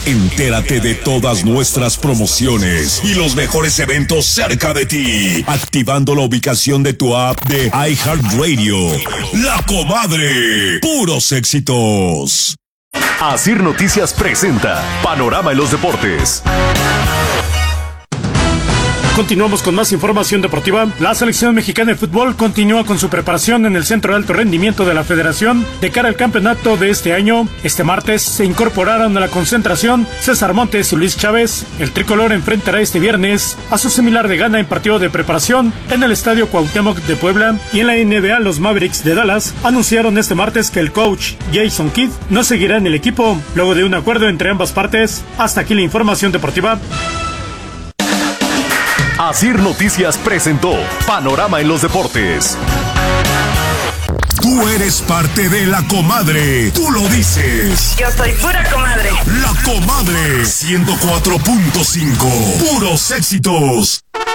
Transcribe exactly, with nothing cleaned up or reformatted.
Entérate de todas nuestras promociones y los mejores eventos cerca de ti, activando la ubicación de tu app de iHeartRadio. La Comadre, puros éxitos. Asir Noticias presenta Panorama en los Deportes. Continuamos con más información deportiva. La selección mexicana de fútbol continúa con su preparación en el Centro de Alto Rendimiento de la Federación de cara al campeonato de este año. Este martes se incorporaron a la concentración César Montes y Luis Chávez. El tricolor enfrentará este viernes a su similar de Ghana en partido de preparación en el Estadio Cuauhtémoc de Puebla. Y en la N B A, los Mavericks de Dallas anunciaron este martes que el coach Jason Kidd no seguirá en el equipo luego de un acuerdo entre ambas partes. Hasta aquí la información deportiva. Asir Noticias presentó Panorama en los Deportes. Tú eres parte de La Comadre. Tú lo dices. Yo soy pura comadre. La Comadre. ciento cuatro punto cinco. Puros éxitos.